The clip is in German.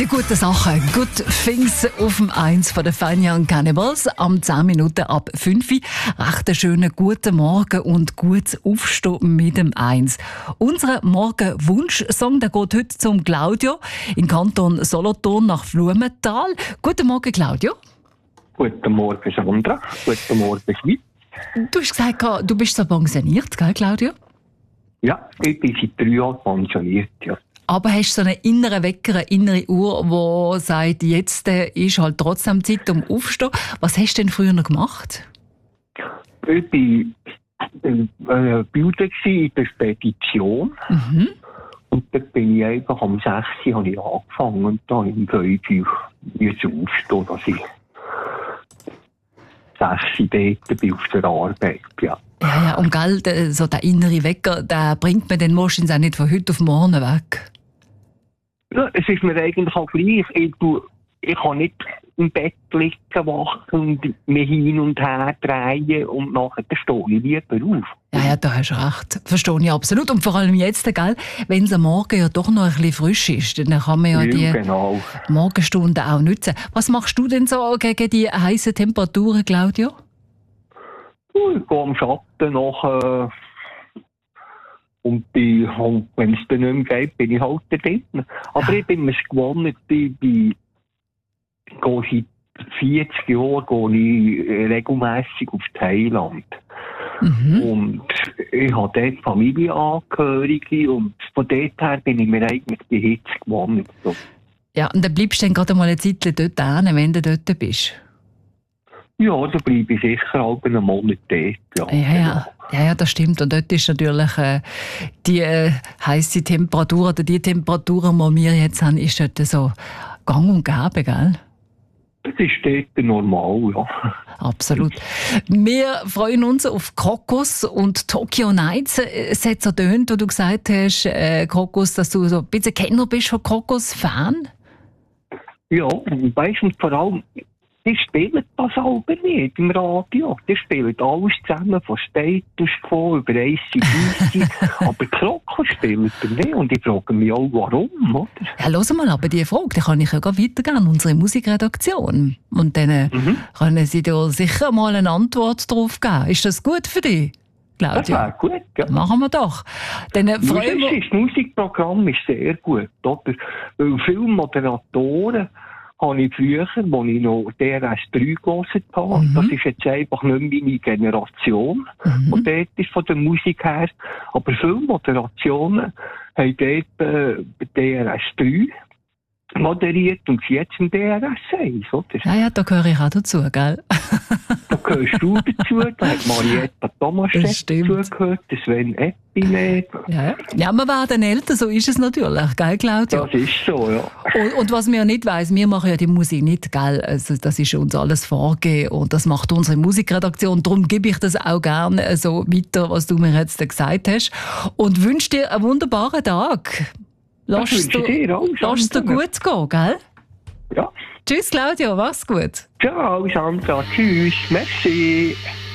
Die guten Sachen, Good Things auf dem 1 von den Fun Young Cannibals am 10 Minuten ab 5 Uhr. Recht einen schönen guten Morgen und gutes Aufstehen mit dem 1. Unser Morgenwunsch-Song der geht heute zum Claudio im Kanton Solothurn nach Blumenthal. Guten Morgen, Claudio. Guten Morgen, Sandra. Guten Morgen, Schweiz. Du hast gesagt, du bist so pensioniert, gell, Claudio? Ja, ich bin seit 3 Jahren pensioniert, ja. Aber hast du so einen inneren Wecker, eine innere Uhr, die sagt, jetzt ist halt trotzdem Zeit um aufzustehen. Was hast du denn früher noch gemacht? Ich war Bilder in der Spedition. Mhm. Und dann bin ich einfach am 6 Uhr habe ich angefangen und dann im 5 Uhr aufstehen, dass ich 6 Uhr dort bin auf der Arbeit, ja. Ja, und gell, so der innere Wecker, der bringt man dann wahrscheinlich auch nicht von heute auf morgen weg. Ja, es ist mir eigentlich auch gleich. Ich kann nicht im Bett liegen, wachen und mich hin und her drehen und nachher stehe ich lieber auf. Ja, da hast du recht. Verstehe ich absolut. Und vor allem jetzt, gell, wenn es am Morgen ja doch noch ein bisschen frisch ist, dann kann man ja die Morgenstunden auch nutzen. Was machst du denn so gegen die heißen Temperaturen, Claudio? Ich gehe am Schatten nach und wenn es dann nicht mehr geht, bin ich halt da drin. Aber ich bin mir gewohnt, ich gehe seit 40 Jahren regelmässig auf Thailand. Mhm. Und ich habe dort Familienangehörige und von dort her bin ich mir eigentlich die Hitze gewohnt. So. Ja, und dann bleibst du dann gerade mal eine Zeit dort hin, wenn du dort bist. Ja, da bleibe ich sicher halb einen Monat dort. Ja, das stimmt. Und dort ist natürlich die heisse Temperatur oder die Temperaturen, die wir jetzt haben, ist dort so gang und gäbe, gell? Das ist dort normal, ja. Absolut. Wir freuen uns auf Krokus und Tokyo Nights. Es hat so tönt, wo du gesagt hast, Krokus, dass du so ein bisschen Kenner bist von Krokus-Fan. Ja, und weißt du, vor allem, die spielen das aber nicht im Radio. Die spielen alles zusammen, von Status Quo über AC/DC. Aber Krokus spielen die nicht. Und ich frage mich auch, warum, oder? Ja, hör mal, aber diese Frage, die kann ich ja weitergeben an unsere Musikredaktion. Und dann können sie dir sicher mal eine Antwort darauf geben. Ist das gut für dich, Claudio? Das wäre gut, ja. Machen wir doch. Dann freuen wir... Das Musikprogramm ist sehr gut, oder? Weil viele Moderatoren habe ich früher, als ich noch DRS3 gehört habe. Das ist jetzt einfach nicht meine Generation. Und dort ist von der Musik her. Aber viele Moderationen haben dort DRS3 moderiert und sie jetzt im DRS1, oder? Ja, da gehöre ich auch dazu, gell? Da gehörst du dazu, da hat Marietta Thomas dazugehört, Sven Eppinet. Ja, wir werden älter, so ist es natürlich, gell, Claudio? Das ist so, ja. Und was man ja nicht weiss, wir machen ja die Musik nicht, gell? Also, das ist uns alles vorgegeben und das macht unsere Musikredaktion. Darum gebe ich das auch gerne so weiter, was du mir jetzt gesagt hast. Und wünsche dir einen wunderbaren Tag. Lass es dir gut gehen, gell? Ja. Tschüss, Claudio, mach's gut. Ciao, Sandra. Tschüss. Merci.